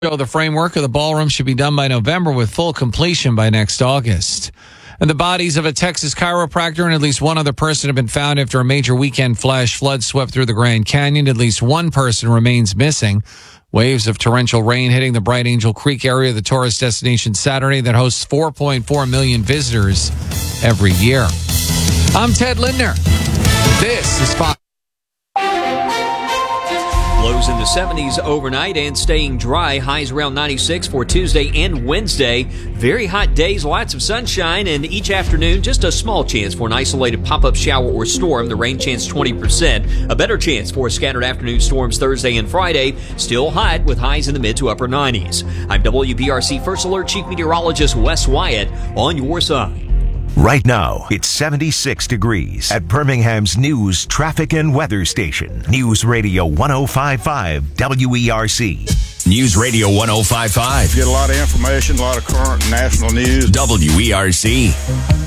The framework of the ballroom should be done by November with full completion by next August. And the bodies of a Texas chiropractor and at least one other person have been found after a major weekend flash flood swept through the Grand Canyon. At least one person remains missing. Waves of torrential rain hitting the Bright Angel Creek area of the tourist destination Saturday that hosts 4.4 million visitors every year. I'm Ted Lindner. This is Fox. Lows in the 70s overnight and staying dry. Highs around 96 for Tuesday and Wednesday. Very hot days, lots of sunshine, and each afternoon just a small chance for an isolated pop-up shower or storm. The rain chance 20%. A better chance for scattered afternoon storms Thursday and Friday. Still hot with highs in the mid to upper 90s. I'm WPRC First Alert Chief Meteorologist Wes Wyatt on your side. Right now, it's 76 degrees at Birmingham's news, traffic, and weather station. News Radio 105.5 WERC. News Radio 105.5. Get a lot of information, a lot of current national news. WERC.